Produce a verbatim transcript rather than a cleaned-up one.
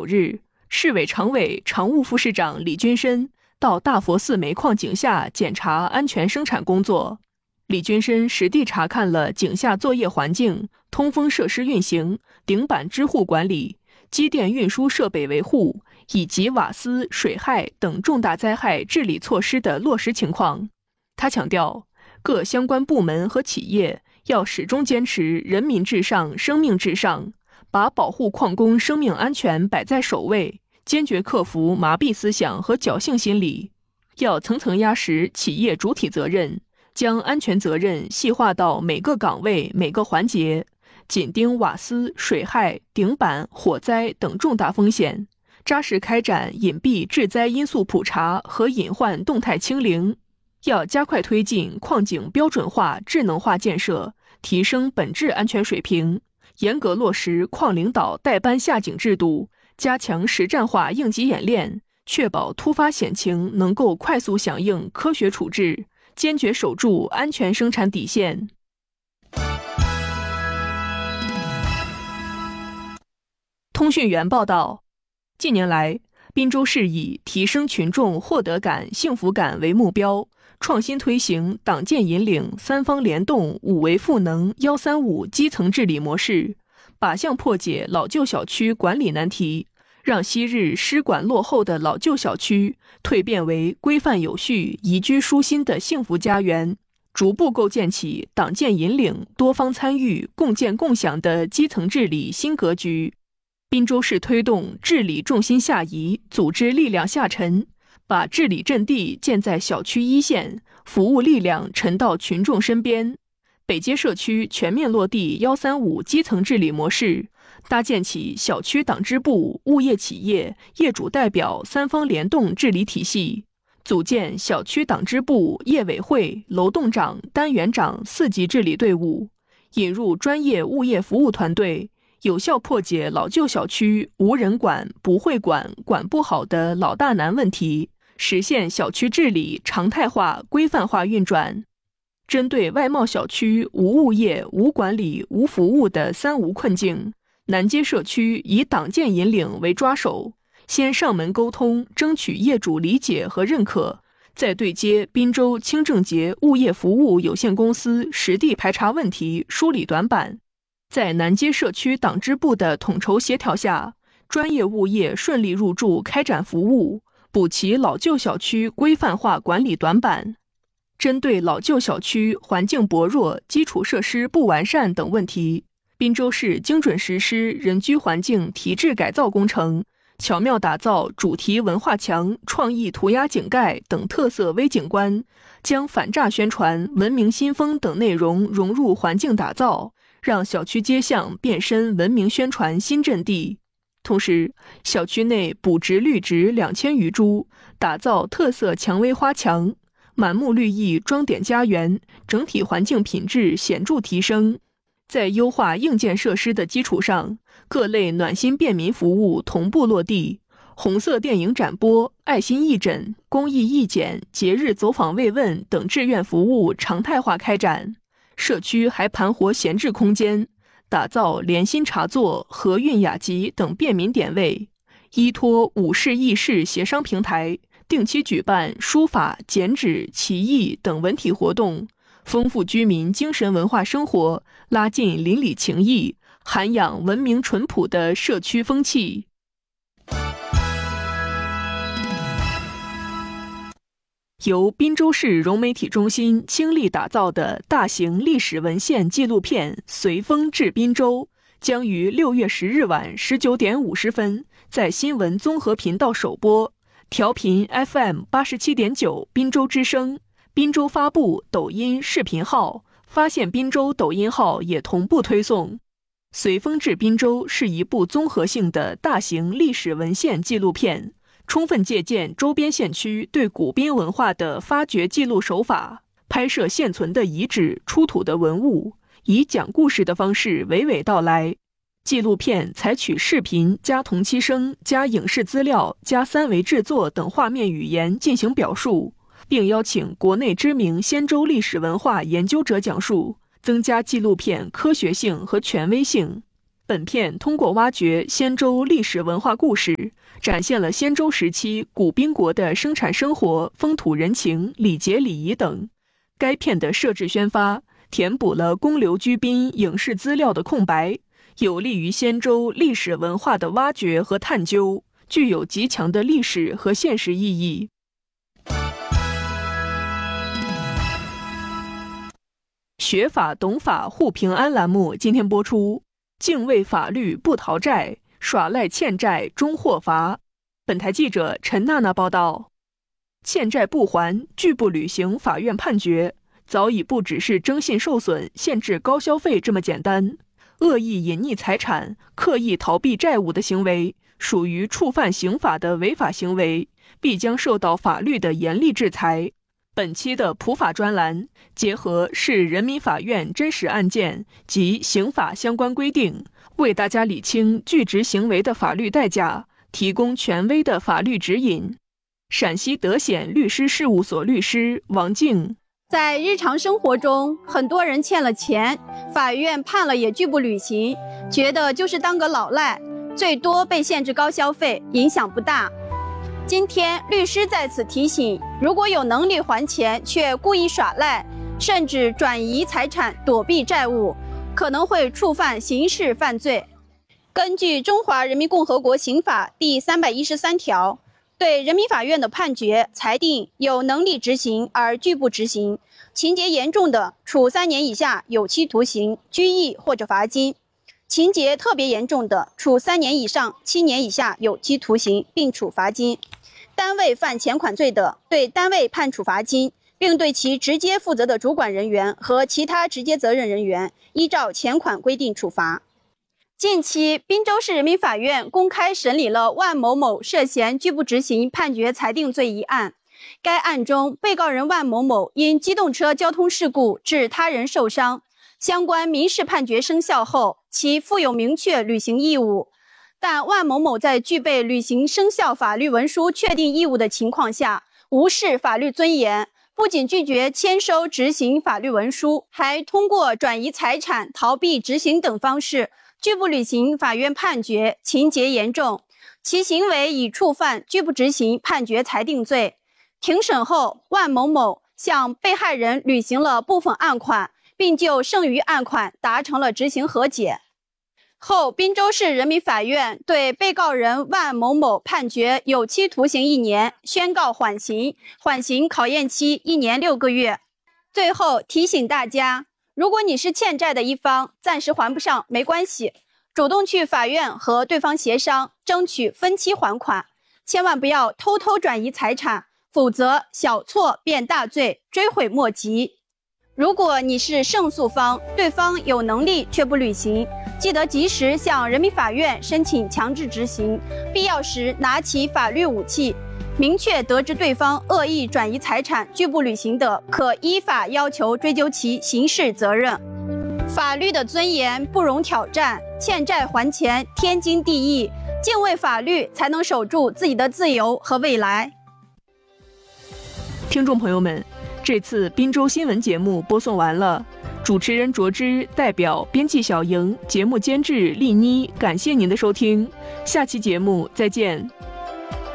日，市委常委、常务副市长李军深到大佛寺煤矿井下检查安全生产工作。李军深实地查看了井下作业环境、通风设施运行、顶板支护管理、机电运输设备维护以及瓦斯、水害等重大灾害治理措施的落实情况。他强调，各相关部门和企业要始终坚持人民至上、生命至上，把保护矿工生命安全摆在首位，坚决克服麻痹思想和侥幸心理，要层层压实企业主体责任，将安全责任细化到每个岗位、每个环节，紧盯瓦斯、水害、顶板、火灾等重大风险，扎实开展隐蔽致灾因素普查和隐患动态清零。要加快推进矿井标准化、智能化建设，提升本质安全水平，严格落实矿领导带班下井制度，加强实战化应急演练，确保突发险情能够快速响应、科学处置，坚决守住安全生产底线。通讯员报道，近年来，滨州市以提升群众获得感、幸福感为目标，创新推行党建引领、三方联动、五维赋能、幺三五基层治理模式，靶向破解老旧小区管理难题，让昔日失管落后的老旧小区蜕变为规范有序、宜居舒心的幸福家园，逐步构建起党建引领、多方参与、共建共享的基层治理新格局。滨州市推动治理重心下移，组织力量下沉，把治理阵地建在小区一线，服务力量沉到群众身边。北街社区全面落地幺三五基层治理模式，搭建起小区党支部、物业企业、业主代表三方联动治理体系，组建小区党支部、业委会、楼栋长、单元长四级治理队伍，引入专业物业服务团队，有效破解老旧小区无人管、不会管、管不好的老大难问题，实现小区治理常态化、规范化运转。针对外贸小区无物业、无管理、无服务的三无困境，南街社区以党建引领为抓手，先上门沟通，争取业主理解和认可，再对接滨州清正节物业服务有限公司实地排查问题，梳理短板。在南街社区党支部的统筹协调下，专业物业顺利入驻开展服务，补齐老旧小区规范化管理短板。针对老旧小区环境薄弱、基础设施不完善等问题，滨州市精准实施人居环境提质改造工程，巧妙打造主题文化墙、创意涂鸦井盖等特色微景观，将反诈宣传、文明新风等内容融入环境打造，让小区街巷变身文明宣传新阵地。同时，小区内补植绿植两千余株，打造特色蔷薇花墙，满目绿意装点家园，整体环境品质显著提升。在优化硬件设施的基础上，各类暖心便民服务同步落地，红色电影展播、爱心义诊、公益义检、节日走访慰问等志愿服务常态化开展。社区还盘活闲置空间，打造联心茶座、和韵雅集等便民点位，依托五市议事协商平台，定期举办书法、剪纸、棋艺等文体活动，丰富居民精神文化生活，拉近邻里情谊，涵养文明淳朴的社区风气。由滨州市融媒体中心倾力打造的大型历史文献纪录片《随风至滨州》将于六月十日晚十九点五十分在新闻综合频道首播，调频 F M 八十七点九滨州之声，滨州发布抖音视频号，发现滨州抖音号也同步推送。随风至滨州是一部综合性的大型历史文献纪录片，充分借鉴周边县区对古滨文化的发掘记录手法，拍摄现存的遗址、出土的文物，以讲故事的方式娓娓道来。纪录片采取视频加同期声加影视资料加三维制作等画面语言进行表述，并邀请国内知名仙州历史文化研究者讲述，增加纪录片科学性和权威性。 本片通过挖掘仙州历史文化故事，展现了仙州时期古宾国的生产生活、风土人情、礼节礼仪等。该片的设置宣发，填补了公刘居宾影视资料的空白，有利于仙州历史文化的挖掘和探究，具有极强的历史和现实意义。学法懂法护平安栏目今天播出，敬畏法律不逃债，耍赖欠债终获罚。本台记者陈娜娜报道，欠债不还拒不履行法院判决，早已不只是征信受损、限制高消费这么简单。恶意隐匿财产、刻意逃避债务的行为，属于触犯刑法的违法行为，必将受到法律的严厉制裁。本期的普法专栏结合市人民法院真实案件及刑法相关规定，为大家理清拒执行为的法律代价，提供权威的法律指引。陕西德显律师事务所律师王静， 在日常生活中，很多人欠了钱，法院判了也拒不履行，觉得就是当个老赖，最多被限制高消费，影响不大。今天律师在此提醒，如果有能力还钱却故意耍赖，甚至转移财产躲避债务，可能会触犯刑事犯罪。根据《中华人民共和国刑法》第三百一十三条，对人民法院的判决裁定有能力执行而拒不执行，情节严重的，处三年以下有期徒刑、拘役或者罚金；情节特别严重的，处三年以上七年以下有期徒刑，并处罚金。单位犯前款罪的，对单位判处罚金，并对其直接负责的主管人员和其他直接责任人员依照前款规定处罚。近期，滨州市人民法院公开审理了万某某涉嫌拒不执行判决裁定罪一案。该案中，被告人万某某因机动车交通事故致他人受伤，相关民事判决生效后，其负有明确履行义务。但万某某在具备履行生效法律文书确定义务的情况下，无视法律尊严，不仅拒绝签收执行法律文书，还通过转移财产、逃避执行等方式拒不履行法院判决，情节严重，其行为已触犯拒不执行判决裁定罪。庭审后，万某某向被害人履行了部分案款，并就剩余案款达成了执行和解。后，滨州市人民法院对被告人万某某判决有期徒刑一年，宣告缓刑，缓刑考验期一年六个月。最后提醒大家，如果你是欠债的一方，暂时还不上没关系，主动去法院和对方协商，争取分期还款，千万不要偷偷转移财产，否则小错变大罪，追悔莫及。如果你是胜诉方，对方有能力却不履行，记得及时向人民法院申请强制执行，必要时拿起法律武器。明确得知对方恶意转移财产拒不履行的，可依法要求追究其刑事责任。法律的尊严不容挑战，欠债还钱天经地义，敬畏法律才能守住自己的自由和未来。 听众朋友们，这次滨州新闻节目播送完了，主持人卓之代表编辑小莹、节目监制丽妮，感谢您的收听，下期节目再见。